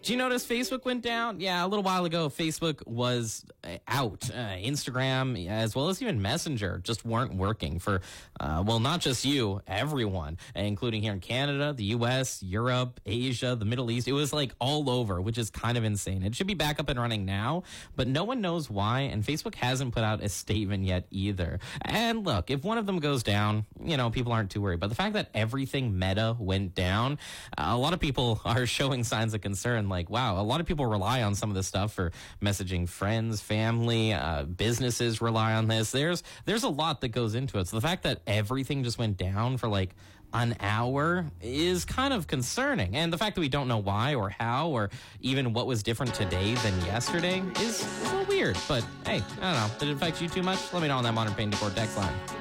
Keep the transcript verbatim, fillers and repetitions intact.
Do you notice Facebook went down? Yeah, a little while ago, Facebook was uh, out. Uh, Instagram, as well as even Messenger, just weren't working for, uh, well, not just you, everyone, including here in Canada, the U S, Europe, Asia, the Middle East. It was like all over, which is kind of insane. It should be back up and running now, but no one knows why, and Facebook hasn't put out a statement yet either. And look, if one of them goes down, you know, people aren't too worried. But the fact that everything Meta went down, uh, a lot of people are showing signs of concern. Like, wow, a lot of people rely on some of this stuff for messaging friends, family, uh, businesses rely on this. There's there's a lot that goes into it. So the fact that everything just went down for like an hour is kind of concerning. And the fact that we don't know why or how or even what was different today than yesterday is a little weird. But hey, I don't know. Did it affect you too much? Let me know on that Modern Pain Decor text line.